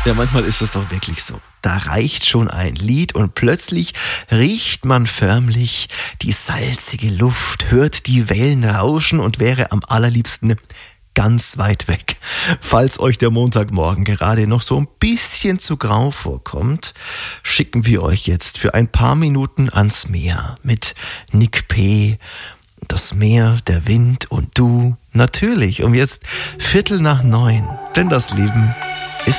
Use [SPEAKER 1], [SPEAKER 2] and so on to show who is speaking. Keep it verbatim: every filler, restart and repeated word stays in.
[SPEAKER 1] Ja, manchmal ist es doch wirklich so. Da reicht schon ein Lied und plötzlich riecht man förmlich die salzige Luft, hört die Wellen rauschen und wäre am allerliebsten ganz weit weg. Falls euch der Montagmorgen gerade noch so ein bisschen zu grau vorkommt, schicken wir euch jetzt für ein paar Minuten ans Meer mit Nick P., das Meer, der Wind und du. Natürlich um jetzt Viertel nach neun, denn das Leben